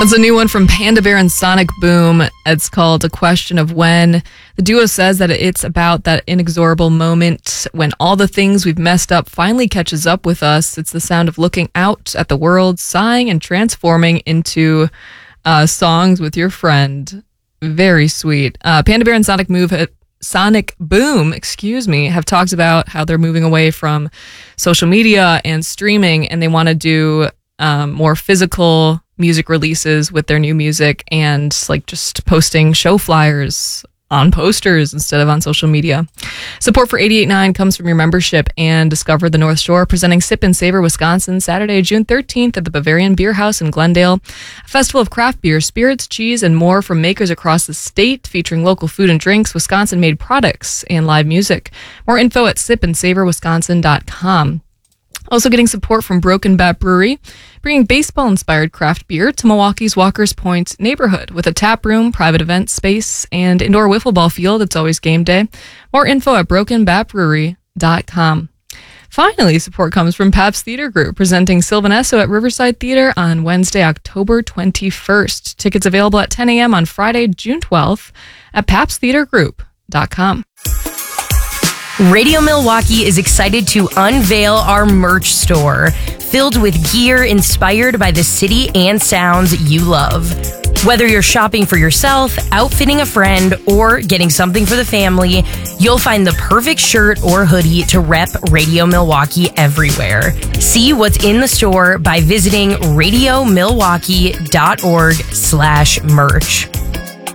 That's a new one from Panda Bear and Sonic Boom. It's called A Question of When. The duo says that it's about that inexorable moment when all the things we've messed up finally catches up with us. It's the sound of looking out at the world, sighing and transforming into songs with your friend. Very sweet. Panda Bear and Sonic Boom, have talked about how they're moving away from social media and streaming, and they want to do more physical music releases with their new music and like just posting show flyers on posters instead of on social media. Support for 88.9 comes from your membership and Discover the North Shore, presenting Sip and Savor Wisconsin Saturday, June 13th at the Bavarian Beer House in Glendale. A festival of craft beer, spirits, cheese, and more from makers across the state, featuring local food and drinks, Wisconsin-made products, and live music. More info at sipandsavorwisconsin.com. Also getting support from Broken Bat Brewery, bringing baseball-inspired craft beer to Milwaukee's Walker's Point neighborhood with a tap room, private event space, and indoor wiffle ball field. It's always game day. More info at brokenbatbrewery.com. Finally, support comes from Pabst Theater Group, presenting Sylvanesso at Riverside Theater on Wednesday, October 21st. Tickets available at 10 a.m. on Friday, June 12th at pabsttheatergroup.com. Radio Milwaukee is excited to unveil our merch store, filled with gear inspired by the city and sounds you love. Whether you're shopping for yourself, outfitting a friend, or getting something for the family, you'll find the perfect shirt or hoodie to rep Radio Milwaukee everywhere. See what's in the store by visiting radiomilwaukee.org/merch.